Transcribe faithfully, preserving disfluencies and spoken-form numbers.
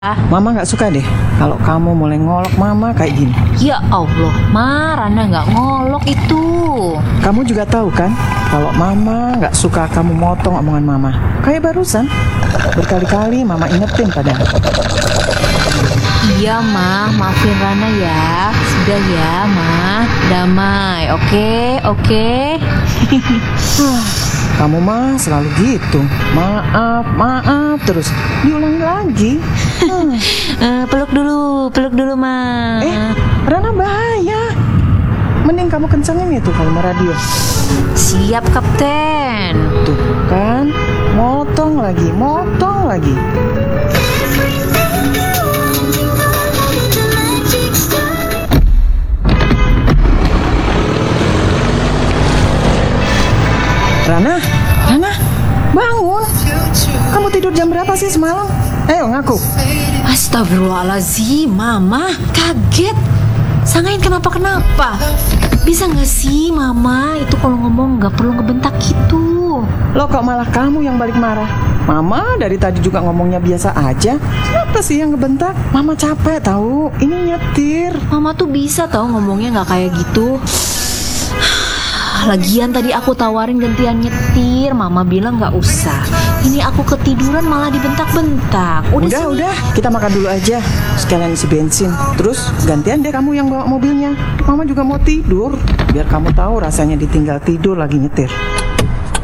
Mama nggak suka deh kalau kamu mulai ngolok Mama kayak gini. Ya Allah, Ma, Rana nggak ngolok itu. Kamu juga tahu kan kalau Mama nggak suka kamu motong omongan Mama. Kayak barusan, berkali-kali Mama ingetin padahal. Iya, Ma, maafin Rana ya. Sudah ya, Ma, damai. Oke, oke. Kamu mah selalu gitu. Maaf, maaf terus diulangi lagi. Hmm. Eh, peluk dulu, peluk dulu, Ma. Eh, Rana bahaya. Mending kamu kencengin itu kalau radio. Siap, Kapten. Tuh kan, motong lagi, motong lagi. Rana, Rana, bangun. Kamu tidur jam berapa sih semalam? Ayo ngaku. Astagfirullahaladzim, Mama, kaget. Sangain kenapa-kenapa. Bisa gak sih, Mama, itu kalau ngomong gak perlu ngebentak gitu. Loh kok malah kamu yang balik marah? Mama dari tadi juga ngomongnya biasa aja. Kenapa sih yang ngebentak? Mama capek tahu. Ini nyetir. Mama tuh bisa tahu ngomongnya gak kayak gitu. Lagian tadi aku tawarin gantian nyetir, Mama bilang gak usah. Ini aku ketiduran malah dibentak-bentak. Udah, udah, sini. udah, kita makan dulu aja. Sekalian isi bensin. Terus gantian deh kamu yang bawa mobilnya. Mama juga mau tidur. Biar kamu tahu rasanya ditinggal tidur lagi nyetir.